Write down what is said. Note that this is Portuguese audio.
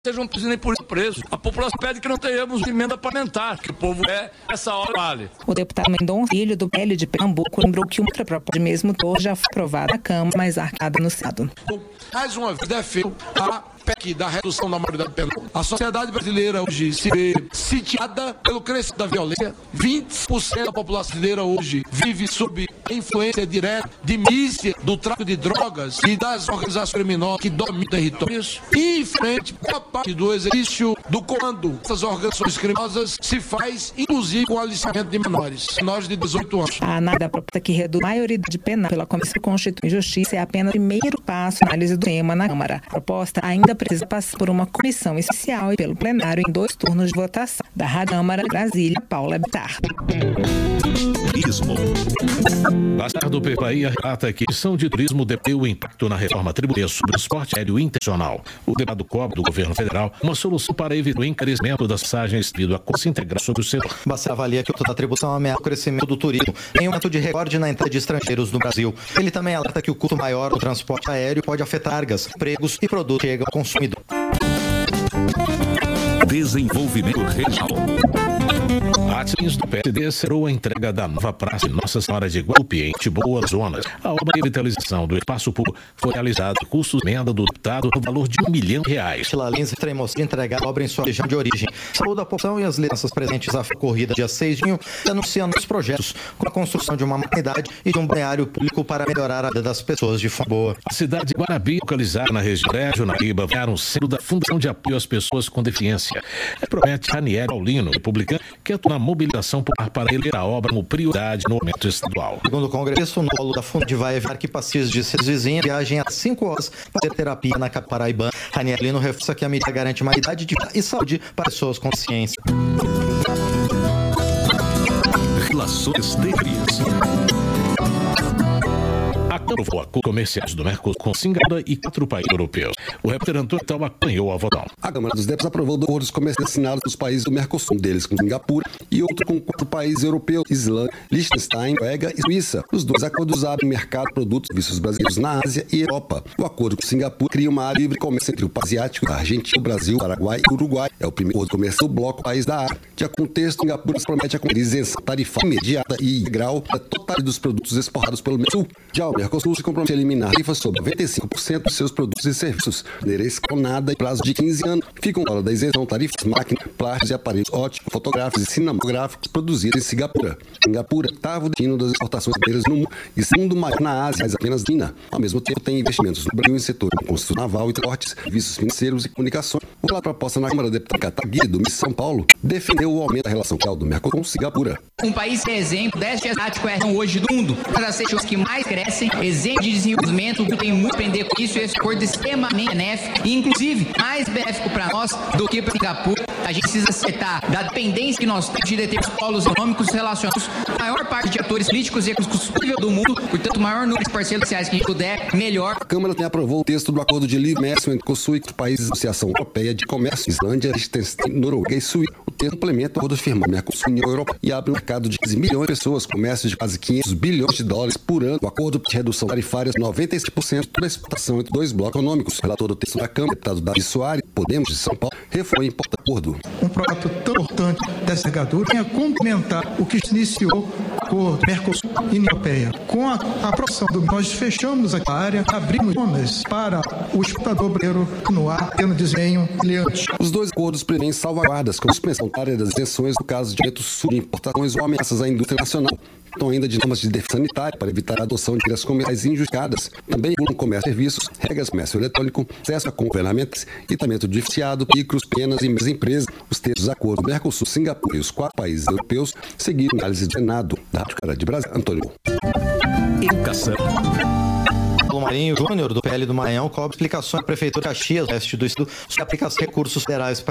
sejam nem por isso presos. A população pede que não tenhamos emenda parlamentar, que o povo essa hora vale. O deputado Mendonça Filho, do PL de Pernambuco, lembrou que outra proposta de mesmo tom já foi aprovada na Câmara, mas arcada no Senado. Mais uma vez, defendo a PEC da redução da maioridade penal. A sociedade brasileira hoje se vê sitiada pelo crescimento da violência. 20% da população brasileira hoje vive sob a influência direta de milícia, do tráfico de drogas e das organizações criminosas que dominam territórios. E, infelizmente, boa parte do exercício do comando dessas organizações criminosas se faz, inclusive, com o aliciamento de menores de 18 anos. A análise da proposta que reduz a maioridade penal pela Comissão Constitucional e Justiça é apenas o primeiro passo na análise do tema na Câmara. A proposta ainda precisa passar por uma comissão especial e pelo plenário em 2 turnos de votação. Da Rádio Câmara, Brasília, Paula Bittar. Turismo. Bazar do Bahia relata que a edição de turismo deu o impacto na reforma tributária sobre o transporte aéreo internacional. O deputado cobra do governo federal uma solução para evitar o encarecimento das passagens devido à costa integral sobre o setor. Você avalia que o total da tributação ameaça o crescimento do turismo em um momento de recorde na entrada de estrangeiros no Brasil. Ele também alerta que o custo maior do transporte aéreo pode afetar cargas, empregos e produtos que chegam ao consumidor. Desenvolvimento regional. Atins do PSD cerrou a entrega da nova praça Nossa Senhora de Guadalupe em Tiboa, Zonas. A obra de revitalização do espaço público foi realizada com custos de emenda do deputado no valor de R$1 milhão. Sheila Lins extremou de entregar a obra em sua região de origem. Saúde a população e as lideranças presentes à corrida dia 6 de junho, anunciando os projetos com a construção de uma maternidade e de um balneário público para melhorar a vida das pessoas de forma boa. A cidade de Guarabi, localizada na região de Naíba, vai um centro da Fundação de Apoio às Pessoas com Deficiência. Promete Ranieri Paulino, republicano, que atua na mobilização popular para eleger a obra como prioridade no momento estadual. Segundo o Congresso, o polo da Fundação vai evitar que pacientes de seus vizinhos viajem a 5 horas para ter terapia na capital paraibana. Ranieri Paulino reforça que a medida garante mais idade de vida e saúde para pessoas com deficiência. Relações exteriores. Aprovou acordos comerciais do Mercosul com Singapura e 4 países europeus. O repórter Antônio Tal acompanhou a votação. A Câmara dos Deputados aprovou acordos comerciais assinados dos países do Mercosul, um deles com Singapura e outro com 4 países europeus, Islândia, Liechtenstein, Noruega e Suíça. Os 2 acordos abrem mercado de produtos e serviços brasileiros na Ásia e Europa. O acordo com Singapura cria uma área livre de comércio entre o país asiático, a Argentina, o Brasil, o Paraguai e o Uruguai. É o primeiro acordo comercial do bloco país da Ásia. De acordo com o texto, Singapura promete a isenção tarifária imediata e integral da totalidade dos produtos exportados pelo Mercosul. Já o Mercosul se compromete a eliminar tarifas sobre 95% dos seus produtos e serviços, de maneira escalonada em prazo de 15 anos. Ficam fora da isenção tarifas, máquinas, plásticos e aparelhos ópticos, fotográficos e cinematográficos produzidos em Singapura. Singapura é o 8º destino das exportações brasileiras no mundo e 2º maior na Ásia, mas apenas China. Ao mesmo tempo, tem investimentos no Brasil em setores como construção naval e transportes, serviços financeiros e comunicações. O relato proposta na Câmara do Deputado Cataguiri, do Miss São Paulo, defendeu o aumento da relação comercial do Mercosul com Singapura. Um país que é exemplo, 10 asiático é hoje do mundo, uma das regiões que mais crescem, exemplo de desenvolvimento, que tem muito a aprender com isso, esse acordo é extremamente benéfico e, inclusive, mais benéfico para nós do que para Singapura. A gente precisa acertar da dependência que nós temos de determinados polos econômicos relacionados com a maior parte de atores políticos e econômicos possível do mundo, portanto, o maior número de parceiros sociais que a gente puder, melhor. A Câmara também aprovou o texto do Acordo de Livre Comércio entre Mercosul e os países da Associação Europeia de Comércio, Islândia, Liechtenstein, Noruega e Suíça. O texto complementa o acordo firmado Mercosul e União Europeia e abre um mercado de 15 milhões de pessoas, comércio de quase 500 bilhões de dólares por ano. O acordo de redução tarifária de 95% da exportação entre 2 blocos econômicos. O relator do texto da Câmara, deputado Davi Soares, Podemos de São Paulo, reforçou o importante acordo. Um projeto tão importante dessa envergadura venha complementar o que se iniciou o acordo Mercosul e União Europeia. Com a aprovação do nós fechamos a área, abrimos zonas para o exportador brasileiro continuar tendo desenho brilhante. Os 2 acordos prevêem salvaguardas, como suspensão da área das isenções no caso de direitos de importações ou ameaças à indústria nacional. Estão ainda de normas de defesa sanitária para evitar a adoção de regras comerciais injustificadas. Também incluem comércio de serviços, regras de comércio eletrônico, acesso a governamentais e tratamento diferenciado, micros, pequenas e médias empresas. Os textos do acordo Mercosul, Singapura e os 4 países europeus seguiram análise do Senado. Da Rádio Cara de Brasil, Antônio. Educação. Paulo Marinho Júnior, do PL do Maranhão, cobra explicações à Prefeitura de Caxias, oeste do Estado, sobre a aplicação de recursos federais